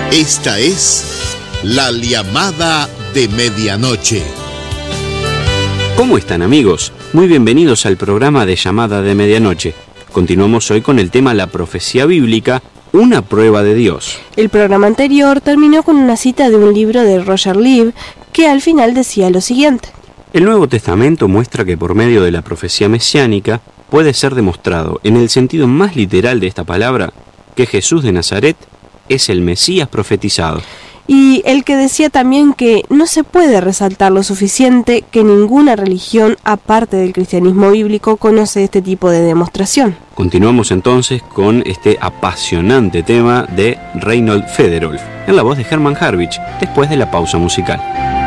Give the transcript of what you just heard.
Esta es La Llamada de Medianoche. ¿Cómo están, amigos? Muy bienvenidos al programa de Llamada de Medianoche. Continuamos hoy con el tema La profecía bíblica, una prueba de Dios. El programa anterior terminó con una cita de un libro de Roger Lieb que al final decía lo siguiente. El Nuevo Testamento muestra que por medio de la profecía mesiánica puede ser demostrado, en el sentido más literal de esta palabra, que Jesús de Nazaret es el Mesías profetizado. Y el que decía también que no se puede resaltar lo suficiente que ninguna religión, aparte del cristianismo bíblico, conoce este tipo de demostración. Continuamos entonces con este apasionante tema de Reinhold Federolf, en la voz de Hermann Harwich, después de la pausa musical.